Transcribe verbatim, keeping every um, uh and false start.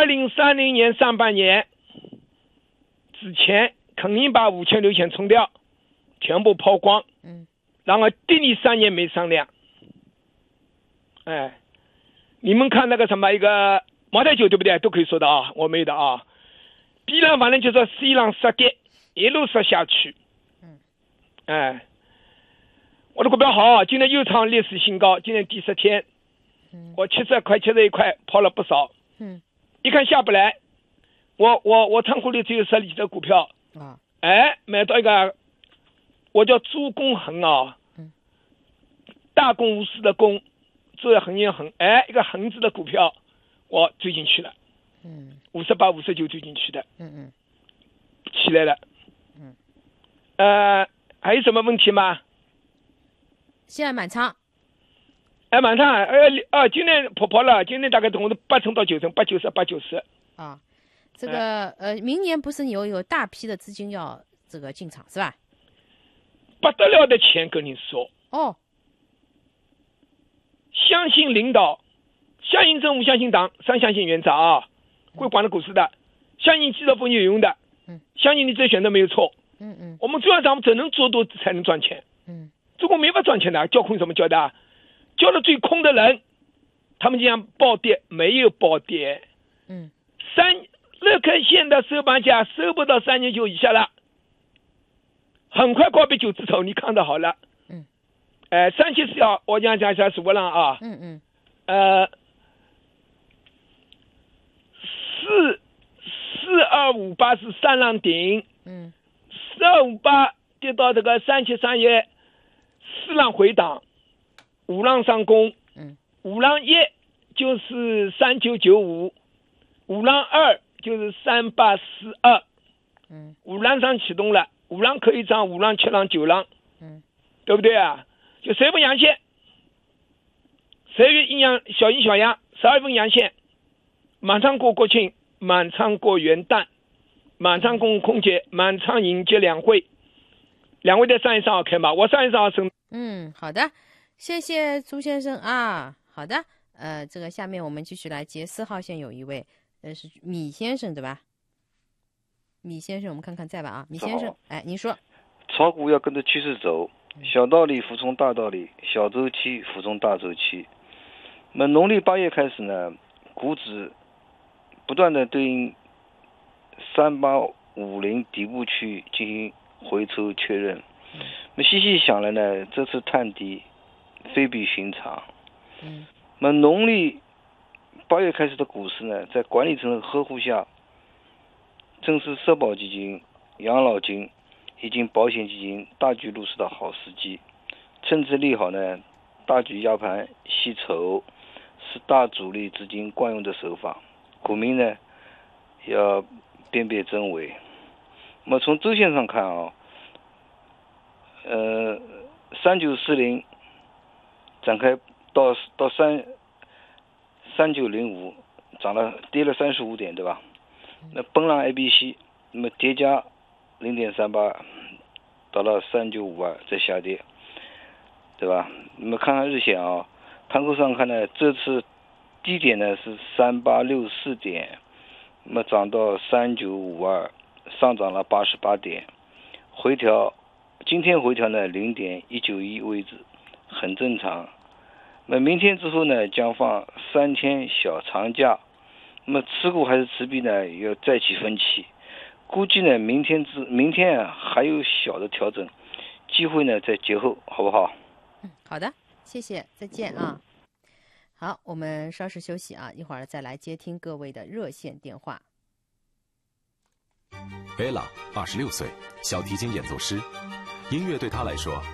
零三零年上半年之前肯定把五千六千冲掉，全部抛光。 嗯， 然后第你三年没上量。哎，你们看那个什么一个茅台酒对不对？都可以说的啊，我没有的啊。必然反正就是 C 浪杀跌，一路杀下去。 嗯， 哎，我的股票好，今天又创历史新高，今天第十天。 嗯， 我七十块七十一块抛了不少。 嗯， 一看下不来，我我我仓库里只有十几只股票啊， 哎，买到一个，我叫朱公恒啊， 嗯， 大公无私的公，做的恒也恒，哎，一个恒字的股票，我追进去了， 嗯， 五十八五十九追进去的， 嗯嗯， 起来了， 嗯， 呃，还有什么问题吗？ 现在满仓。 哎，满仓，呃呃，今天跑跑了，今天大概总共八成到九成，八九十，八九十。 啊，这个、哎、呃，明年不是有有大批的资金要这个进场是吧？ 不得了的钱跟你说。 哦。 相信领导，相信政府，相信党，三相信原则啊，会管的股市的，相信技术分析有用的， 嗯， 相信你这选择没有错。 嗯嗯， 我们中央党只能做多才能赚钱。 嗯， 中国没法赚钱的，叫空什么叫的？叫的最空的人，他们讲暴跌，没有暴跌。 嗯， 三乐开线的收盘价收不到三千九以下了，很快告别九字头，你看到好了。 嗯， 哎，三七四幺，我讲讲一下数不浪啊。 嗯嗯， 呃，四四二五八是三浪顶。 嗯， 四二五八跌到这个三七三一，四浪回档。五浪上攻， 嗯， 五浪一就是三九九五，五浪二就是三八四二， 嗯， 五浪上启动了，五浪可以涨，五浪、七浪、九浪， 嗯， 对不对啊？就十一份阳线，十一月阴阳小阴小阳，十二份阳线，马上过国庆，马上过元旦，马上过空节，马上迎接两会，两会在三月三号开嘛，我三月三号生。 嗯，好的。谢谢朱先生啊，好的，呃，这个下面我们继续来接四号线，有一位，呃，是米先生对吧？米先生，我们看看在吧啊，米先生，哎，您说， 炒股要跟着趋势走，小道理服从大道理，小周期服从大周期。那么农历八月开始呢，股指不断的对应三八五零底部区进行回抽确认。那么细细想来呢，这次探底非比寻常。 嗯， 那么农历八月开始的股市呢，在管理层的呵护下，正是社保基金、养老金以及保险基金大举入市的好时机。趁此利好呢，大举压盘吸筹是大主力资金惯用的手法。股民呢要辨别真伪。那么从周线上看啊，呃，三九四零展开到到三三九零五涨了跌了三十五点，对吧？那崩浪 A B C， 那么叠加零点三八到了三九五二再下跌，对吧？那么看看日线啊，盘口上看呢，这次低点呢是三八六四点，那么涨到三九五二，上涨了八十八点，回调，今天回调呢零点一九一位置，很正常。那么明天之后呢，将放三天小长假，那么持股还是持币呢，要再起分歧。估计呢，明天之明天啊还有小的调整，机会呢在节后，好不好？ 嗯，好的，谢谢，再见啊。好，我们稍事休息啊，一会儿再来接听各位的热线电话。 Ella 二十六岁，小提琴演奏师，音乐对她来说